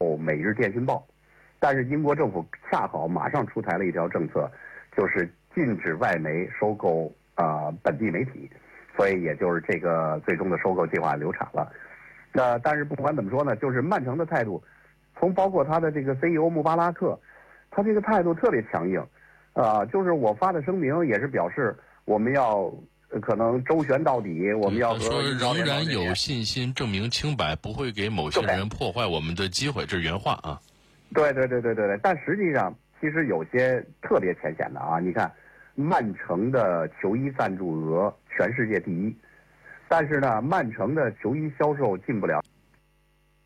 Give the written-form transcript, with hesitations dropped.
《每日电讯报》，但是英国政府恰好马上出台了一条政策，就是禁止外媒收购本地媒体，所以也就是这个最终的收购计划流产了。但是不管怎么说呢，就是曼城的态度，从包括他的这个 CEO 穆巴拉克，他这个态度特别强硬，就是我发的声明也是表示我们要可能周旋到底，我们要他说仍然有信心证明清白，不会给某些人破坏我们的机会，这是原话啊。 对，但实际上其实有些特别浅显的啊，你看曼城的球衣赞助额全世界第一，但是呢，曼城的球衣销售进不了